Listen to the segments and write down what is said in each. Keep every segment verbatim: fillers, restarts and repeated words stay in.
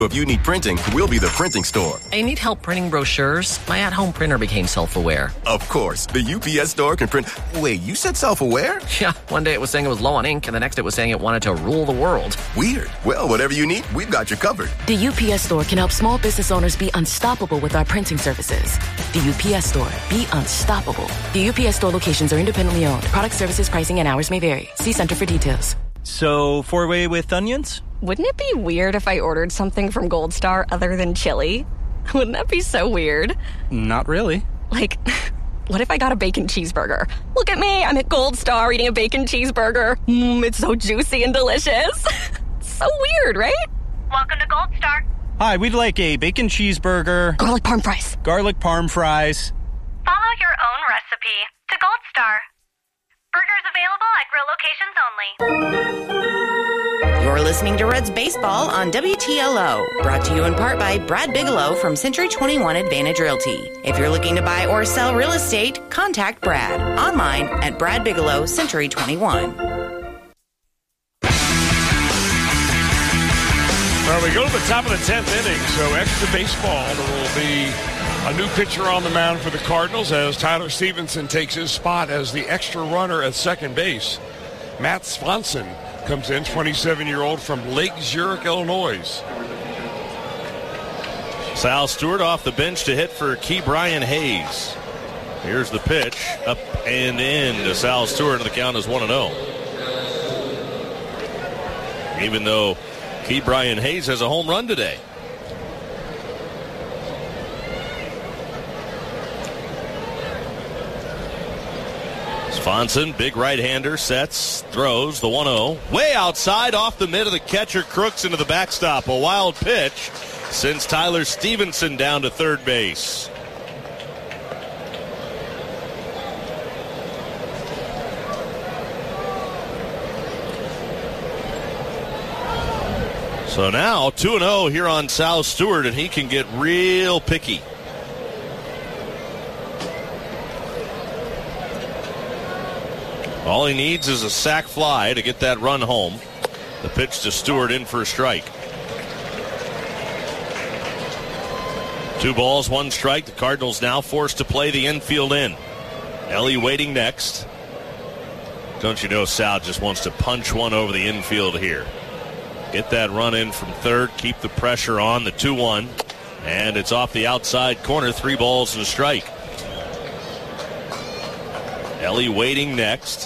If you need printing, we'll be the printing store. I need help printing brochures. My at-home printer became self-aware. Of course. The U P S store can print... Wait, you said self-aware? Yeah, one day it was saying it was low on ink, and the next it was saying it wanted to rule the world. Weird. Well, whatever you need, we've got you covered. The U P S store can help small business owners be unstoppable with our printing services. The U P S store. Be unstoppable. The U P S store locations are independently owned. Product, services, pricing, and hours may vary. See Center for details. So, four-way with onions? Wouldn't it be weird if I ordered something from Gold Star other than chili? Wouldn't that be so weird? Not really. Like, what if I got a bacon cheeseburger? Look at me, I'm at Gold Star eating a bacon cheeseburger. Mmm, it's so juicy and delicious. So weird, right? Welcome to Gold Star. Hi, we'd like a bacon cheeseburger. Garlic parm fries. Garlic parm fries. Follow your own recipe to Gold Star. Burgers available at grill locations only. You're listening to Reds Baseball on W T L O, brought to you in part by Brad Bigelow from Century twenty-one Advantage Realty. If you're looking to buy or sell real estate, contact Brad online at Brad Bigelow Century twenty-one. Well, we go to the top of the tenth inning, so extra baseball. There will be a new pitcher on the mound for the Cardinals as Tyler Stevenson takes his spot as the extra runner at second base. Matt Swanson comes in, twenty-seven-year-old from Lake Zurich, Illinois. Sal Stewart off the bench to hit for Ke'Bryan Hayes. Here's the pitch, up and in to Sal Stewart, and the count is one and oh. Even though Ke'Bryan Hayes has a home run today. Swanson, big right-hander, sets, throws, the one oh. Way outside, off the mid of the catcher, Crooks into the backstop. A wild pitch sends Tyler Stevenson down to third base. So now two and oh here on Sal Stewart, and he can get real picky. All he needs is a sac fly to get that run home. The pitch to Stewart in for a strike. Two balls, one strike. The Cardinals now forced to play the infield in. Ellie waiting next. Don't you know Sal just wants to punch one over the infield here. Get that run in from third. Keep the pressure on. The two one. And it's off the outside corner. Three balls and a strike. Ellie waiting next.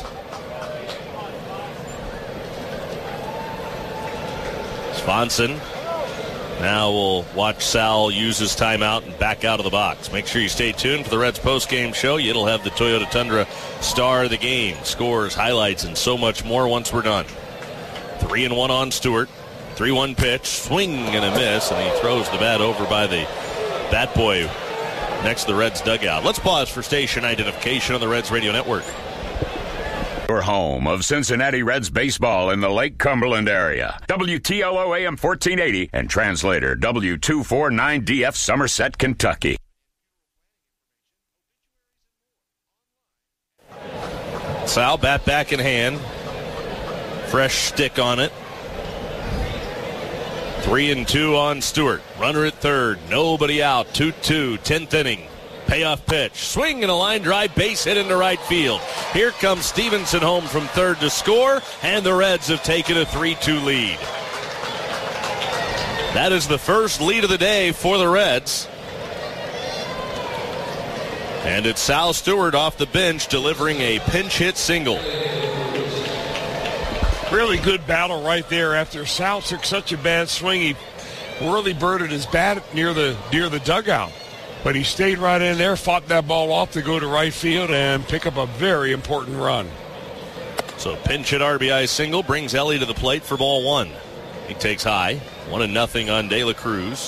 Swanson. Now we'll watch Sal use his timeout and back out of the box. Make sure you stay tuned for the Reds post-game show. It'll have the Toyota Tundra star of the game, scores, highlights, and so much more once we're done. Three and one on Stewart. three one pitch. Swing and a miss, and he throws the bat over by the bat boy next to the Reds dugout. Let's pause for station identification on the Reds Radio Network. Your home of Cincinnati Reds baseball in the Lake Cumberland area. W T L O A M fourteen eighty and translator W two forty-nine D F Somerset, Kentucky. Sal, bat back in hand. Fresh stick on it. Three and two on Stewart. Runner at third. Nobody out. two two. tenth inning. Payoff pitch. Swing and a line drive. Base hit into right field. Here comes Stevenson home from third to score. And the Reds have taken a three two lead. That is the first lead of the day for the Reds. And it's Sal Stewart off the bench delivering a pinch hit single. Really good battle right there. After Sal took such a bad swing, he really birded his bat near the near the dugout. But he stayed right in there, fought that ball off to go to right field and pick up a very important run. So pinch hit R B I single brings Ellie to the plate for ball one. He takes high. One and nothing on De La Cruz.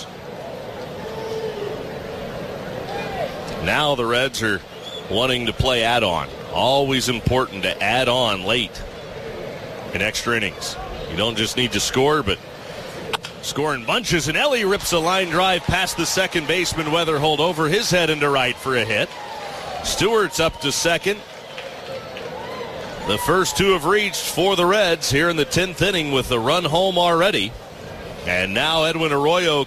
Now the Reds are wanting to play add-on. Always important to add on late in extra innings. You don't just need to score, but score in bunches. And Ellie rips a line drive past the second baseman. Weatherhold over his head into right for a hit. Stewart's up to second. The first two have reached for the Reds here in the tenth inning with the run home already. And now Edwin Arroyo